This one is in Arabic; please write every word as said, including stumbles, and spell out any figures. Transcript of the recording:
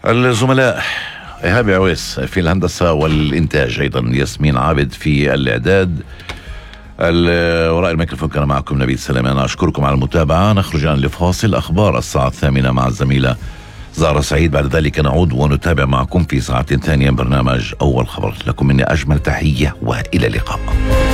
الزملاء إيهاب عويس في الهندسة والإنتاج، أيضا ياسمين عابد في الإعداد، وراء الميكروفون كان معكم نبيل سليمان. أشكركم على المتابعة. نخرج الآن لفاصل أخبار الساعة الثامنة مع الزميلة زارة سعيد. بعد ذلك نعود ونتابع معكم في ساعة ثانية برنامج أول خبر. لكم مني أجمل تحية وإلى اللقاء.